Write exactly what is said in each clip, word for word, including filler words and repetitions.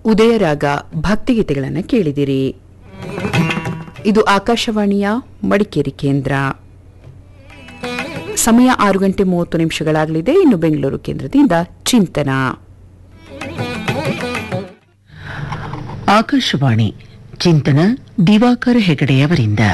ಉದಯರಾಗ ಭಕ್ತಿಗೀತೆಗಳನ್ನು ಕೇಳಿದಿರಿ. ಇದು ಆಕಾಶವಾಣಿಯ ಮಡಿಕೇರಿ ಕೇಂದ್ರ. ಸಮಯ ಆರು ಗಂಟೆ ಮೂವತ್ತು ನಿಮಿಷಗಳಾಗಲಿದೆ. ಇನ್ನು ಬೆಂಗಳೂರು ಕೇಂದ್ರದಿಂದ ಚಿಂತನ. ಆಕಾಶವಾಣಿ ಚಿಂತನ ದಿವಾಕರ ಹೆಗಡೆಯವರಿಂದ.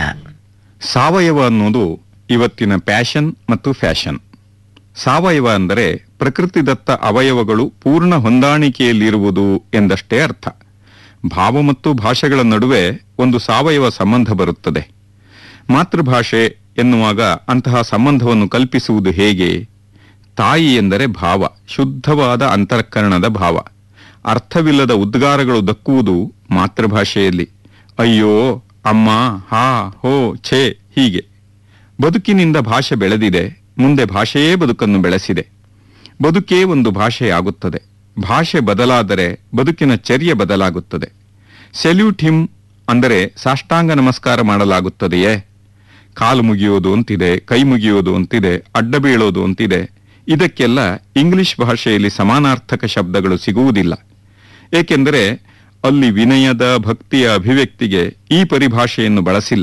ಸಾವಯವ ಅನ್ನೋದು ಇವತ್ತಿನ ಪ್ಯಾಷನ್ ಮತ್ತು ಫ್ಯಾಷನ್. ಸಾವಯವ ಅಂದರೆ ಪ್ರಕೃತಿದತ್ತ ಅವಯವಗಳು ಪೂರ್ಣ ಹೊಂದಾಣಿಕೆಯಲ್ಲಿರುವುದು ಎಂದಷ್ಟೇ ಅರ್ಥ. ಭಾವ ಮತ್ತು ಭಾಷೆಗಳ ನಡುವೆ ಒಂದು ಸಾವಯವ ಸಂಬಂಧ ಬರುತ್ತದೆ. ಮಾತೃಭಾಷೆ ಎನ್ನುವಾಗ ಅಂತಹ ಸಂಬಂಧವನ್ನು ಕಲ್ಪಿಸುವುದು ಹೇಗೆ? ತಾಯಿ ಎಂದರೆ ಭಾವ, ಶುದ್ಧವಾದ ಅಂತಃಕರಣದ ಭಾವ. ಅರ್ಥವಿಲ್ಲದ ಉದ್ಗಾರಗಳು ದಕ್ಕುವುದು ಮಾತೃಭಾಷೆಯಲ್ಲಿ. ಅಯ್ಯೋ, ಅಮ್ಮ, ಹಾ, ಹೋ, ಛೇ ಹೀಗೆ. ಬದುಕಿನಿಂದ ಭಾಷೆ ಬೆಳೆದಿದೆ, ಮುಂದೆ ಭಾಷೆಯೇ ಬದುಕನ್ನು ಬೆಳೆಸಿದೆ. ಬದುಕೇ ಒಂದು ಭಾಷೆಯಾಗುತ್ತದೆ. ಭಾಷೆ ಬದಲಾದರೆ ಬದುಕಿನ ಚರ್ಯೆ ಬದಲಾಗುತ್ತದೆ. ಸೆಲ್ಯೂಟ್ ಹಿಮ್ ಅಂದರೆ ಸಾಷ್ಟಾಂಗ ನಮಸ್ಕಾರ ಮಾಡಲಾಗುತ್ತದೆಯೇ? ಕಾಲು ಮುಗಿಯೋದು ಅಂತಿದೆ, ಕೈ ಮುಗಿಯೋದು ಅಂತಿದೆ, ಅಡ್ಡ ಬೀಳೋದು ಅಂತಿದೆ. ಇದಕ್ಕೆಲ್ಲ ಇಂಗ್ಲಿಷ್ ಭಾಷೆಯಲ್ಲಿ ಸಮಾನಾರ್ಥಕ ಶಬ್ದಗಳು ಸಿಗುವುದಿಲ್ಲ. ಏಕೆಂದರೆ ಅಲ್ಲಿ ವಿನಯದ, ಭಕ್ತಿಯ ಅಭಿವ್ಯಕ್ತಿಗೆ ಈ ಪರಿಭಾಷೆಯನ್ನು ಬಳಸಿಲ್ಲ.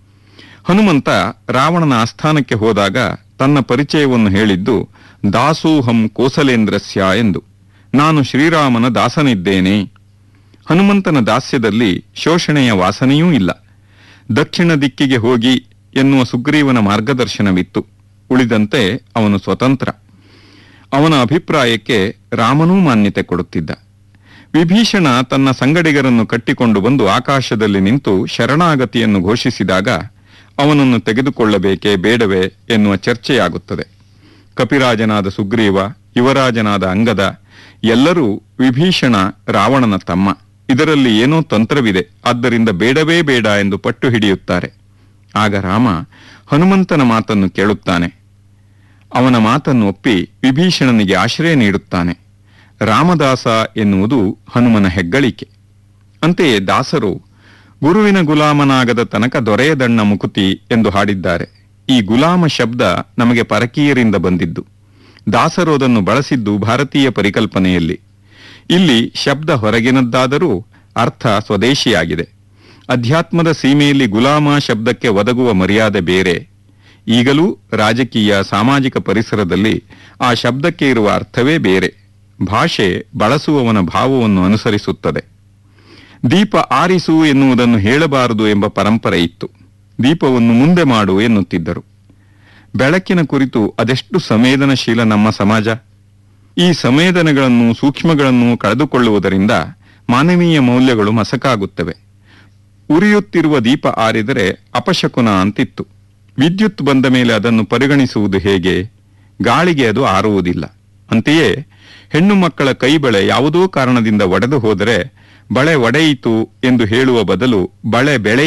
ಹನುಮಂತ ರಾವಣನ ಆಸ್ಥಾನಕ್ಕೆ ಹೋದಾಗ ತನ್ನ ಪರಿಚಯವನ್ನು ಹೇಳಿದ್ದು ದಾಸೋಹಂ ಕೋಸಲೇಂದ್ರಸ್ಯ ಎಂದು. ನಾನು ಶ್ರೀರಾಮನ ದಾಸನಿದ್ದೇನೆ. ಹನುಮಂತನ ದಾಸ್ಯದಲ್ಲಿ ಶೋಷಣೆಯ ವಾಸನೆಯೂ ಇಲ್ಲ. ದಕ್ಷಿಣ ದಿಕ್ಕಿಗೆ ಹೋಗಿ ಎನ್ನುವ ಸುಗ್ರೀವನ ಮಾರ್ಗದರ್ಶನವಿತ್ತು. ಉಳಿದಂತೆ ಅವನು ಸ್ವತಂತ್ರ. ಅವನ ಅಭಿಪ್ರಾಯಕ್ಕೆ ರಾಮನೂ ಮಾನ್ಯತೆ ಕೊಡುತ್ತಿದ್ದ. ವಿಭೀಷಣ ತನ್ನ ಸಂಗಡಿಗರನ್ನು ಕಟ್ಟಿಕೊಂಡು ಬಂದು ಆಕಾಶದಲ್ಲಿ ನಿಂತು ಶರಣಾಗತಿಯನ್ನು ಘೋಷಿಸಿದಾಗ ಅವನನ್ನು ತೆಗೆದುಕೊಳ್ಳಬೇಕೇ ಬೇಡವೇ ಎನ್ನುವ ಚರ್ಚೆಯಾಗುತ್ತದೆ. ಕಪಿರಾಜನಾದ ಸುಗ್ರೀವ, ಯುವರಾಜನಾದ ಅಂಗದ ಎಲ್ಲರೂ ವಿಭೀಷಣ ರಾವಣನ ತಮ್ಮ, ಇದರಲ್ಲಿ ಏನೋ ತಂತ್ರವಿದೆ, ಆದ್ದರಿಂದ ಬೇಡವೇ ಬೇಡ ಎಂದು ಪಟ್ಟು ಹಿಡಿಯುತ್ತಾರೆ. ಆಗ ರಾಮ ಹನುಮಂತನ ಮಾತನ್ನು ಕೇಳುತ್ತಾನೆ. ಅವನ ಮಾತನ್ನು ಒಪ್ಪಿ ವಿಭೀಷಣನಿಗೆ ಆಶ್ರಯ ನೀಡುತ್ತಾನೆ. ರಾಮದಾಸ ಎನ್ನುವುದು ಹನುಮನ ಹೆಗ್ಗಳಿಕೆ. ಅಂತೆಯೇ ದಾಸರು ಗುರುವಿನ ಗುಲಾಮನಾಗದ ತನಕ ದೊರೆಯದಣ್ಣ ಮುಕುತಿ ಎಂದು ಹಾಡಿದ್ದಾರೆ. ಈ ಗುಲಾಮ ಶಬ್ದ ನಮಗೆ ಪರಕೀಯರಿಂದ ಬಂದಿದ್ದು. ದಾಸರು ಅದನ್ನು ಬಳಸಿದ್ದು ಭಾರತೀಯ ಪರಿಕಲ್ಪನೆಯಲ್ಲಿ. ಇಲ್ಲಿ ಶಬ್ದ ಹೊರಗಿನದ್ದಾದರೂ ಅರ್ಥ ಸ್ವದೇಶಿಯಾಗಿದೆ. ಅಧ್ಯಾತ್ಮದ ಸೀಮೆಯಲ್ಲಿ ಗುಲಾಮ ಶಬ್ದಕ್ಕೆ ಒದಗುವ ಮರ್ಯಾದೆ ಬೇರೆ. ಈಗಲೂ ರಾಜಕೀಯ, ಸಾಮಾಜಿಕ ಪರಿಸರದಲ್ಲಿ ಆ ಶಬ್ದಕ್ಕೆ ಇರುವ ಅರ್ಥವೇ ಬೇರೆ. ಭಾಷೆ ಬಳಸುವವನ ಭಾವವನ್ನು ಅನುಸರಿಸುತ್ತದೆ. ದೀಪ ಆರಿಸು ಎನ್ನುವುದನ್ನು ಹೇಳಬಾರದು ಎಂಬ ಪರಂಪರೆ ಇತ್ತು. ದೀಪವನ್ನು ಮುಂದೆ ಮಾಡು ಎನ್ನುತ್ತಿದ್ದರು. ಬೆಳಕಿನ ಕುರಿತು ಅದೆಷ್ಟು ಸಂವೇದನಶೀಲ ನಮ್ಮ ಸಮಾಜ. ಈ ಸಂವೇದನೆಗಳನ್ನು, ಸೂಕ್ಷ್ಮಗಳನ್ನು ಕಳೆದುಕೊಳ್ಳುವುದರಿಂದ ಮಾನವೀಯ ಮೌಲ್ಯಗಳು ಮಸಕಾಗುತ್ತವೆ. ಉರಿಯುತ್ತಿರುವ ದೀಪ ಆರಿದರೆ ಅಪಶಕುನ ಅಂತಿತ್ತು. ವಿದ್ಯುತ್ ಬಂದ ಮೇಲೆ ಅದನ್ನು ಪರಿಗಣಿಸುವುದು ಹೇಗೆ? ಗಾಳಿಗೆ ಅದು ಆರುವುದಿಲ್ಲ. ಅಂತೆಯೇ ಹೆಣ್ಣು ಮಕ್ಕಳ ಕೈಬಳೆ ಯಾವುದೋ ಕಾರಣದಿಂದ ಒಡೆದು ಹೋದರೆ ಬಳೆ ಒಡೆಯಿತು ಎಂದು ಹೇಳುವ ಬದಲು ಬಳೆ ಬೆಳೆ